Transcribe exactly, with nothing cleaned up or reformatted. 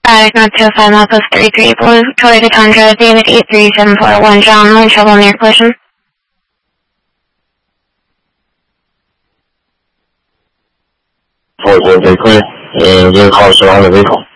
Attic North two five Marcos three three Blue, Toyota Tundra, David eight three seven four one John, line trouble near collision. four zero three clear, and your car surrounding the vehicle.